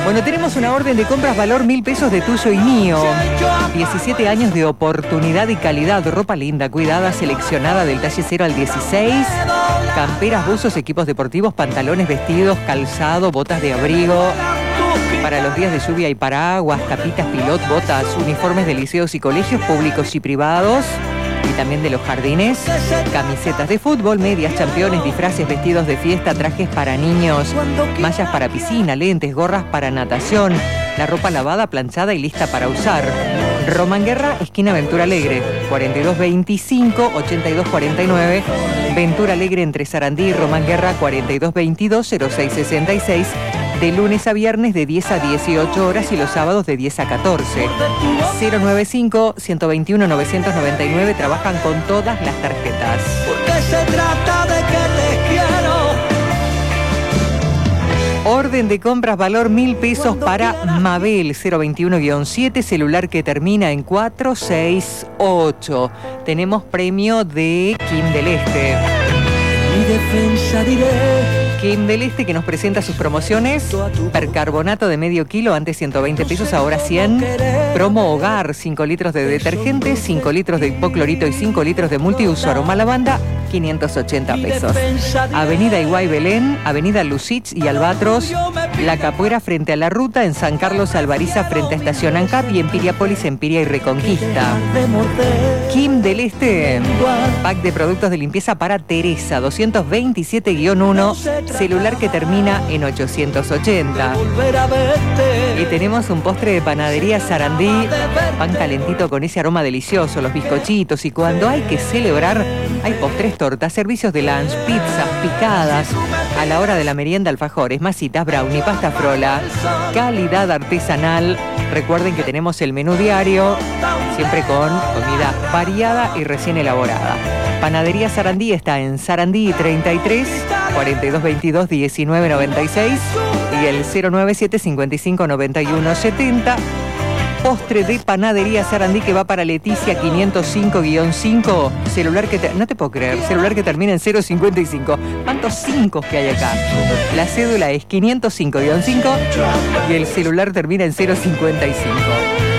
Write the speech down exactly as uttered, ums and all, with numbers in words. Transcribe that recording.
Bueno, tenemos una orden de compras valor mil pesos de tuyo y mío. diecisiete años de oportunidad y calidad. Ropa linda, cuidada, seleccionada del talle cero al dieciséis. Camperas, buzos, equipos deportivos, pantalones, vestidos, calzado, botas de abrigo. Para los días de lluvia y paraguas, capitas, pilot, botas, uniformes de liceos y colegios públicos y privados. Y también de los jardines, camisetas de fútbol, medias, championes, disfraces, vestidos de fiesta, trajes para niños, mallas para piscina, lentes, gorras para natación, la ropa lavada, planchada y lista para usar. Román Guerra, esquina Ventura Alegre, cuarenta y dos veinticinco, ochenta y dos cuarenta y nueve, Ventura Alegre entre Sarandí y Román Guerra, cuarenta y dos veintidós, cero seis sesenta y seis, de lunes a viernes de diez a dieciocho horas y los sábados de diez a catorce. cero noventa y cinco, ciento veintiuno, novecientos noventa y nueve, trabajan con todas las tarjetas. Porque se trata de que te quiero. Orden de compras valor mil pesos para Mabel, cero veintiuno guión siete, celular que termina en cuatro seis ocho. Tenemos premio de Kim del Este. Mi defensa diré. Kim del Este, que nos presenta sus promociones. Percarbonato de medio kilo, antes ciento veinte pesos, ahora cien. Promo hogar, cinco litros de detergente, cinco litros de hipoclorito y cinco litros de multiuso aroma lavanda, quinientos ochenta pesos. Avenida Iguay Belén, Avenida Lucich y Albatros, La Capuera frente a la ruta, en San Carlos Alvariza frente a Estación ANCAP y en Piriápolis, Empiria y Reconquista. Kim del Este, pack de productos de limpieza para Teresa, doscientos veintisiete guión uno, celular que termina en ochocientos ochenta. Y tenemos un postre de panadería Sarandí, pan calentito con ese aroma delicioso, los bizcochitos, y cuando hay que celebrar, hay postres, tortas, servicios de lunch, pizzas, picadas, a la hora de la merienda, alfajores, masitas, brownie, pasta frola, calidad artesanal. Recuerden que tenemos el menú diario, siempre con comida variada y recién elaborada. Panadería Sarandí está en Sarandí treinta y tres, cuarenta y dos veintidós, diecinueve noventa y seis y el cero noventa y siete, cincuenta y cinco, noventa y uno, setenta. Postre de panadería Sarandí que va para Leticia quinientos cinco guión cinco, celular que te... no te puedo creer, celular que termina en cero cincuenta y cinco. ¿Cuántos cinco que hay acá? La cédula es quinientos cinco guión cinco y el celular termina en cero cincuenta y cinco.